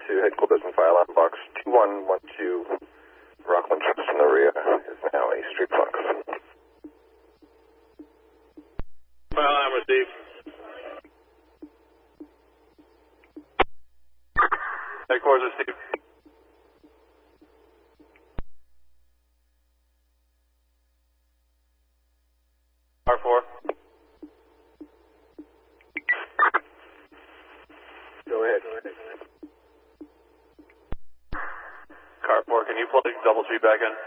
to headquarters and file line box 2112, Rockland Trust in the rear is now a street box. File line received. Headquarters received. R4. Go ahead. Car 4, can you plug double G back in?